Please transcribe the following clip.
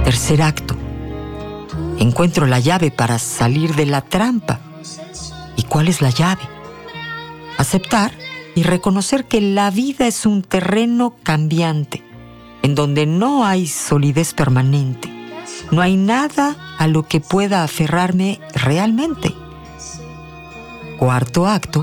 Tercer acto. Encuentro la llave para salir de la trampa. ¿Y cuál es la llave? Aceptar y reconocer que la vida es un terreno cambiante, en donde no hay solidez permanente. No hay nada a lo que pueda aferrarme realmente. Cuarto acto.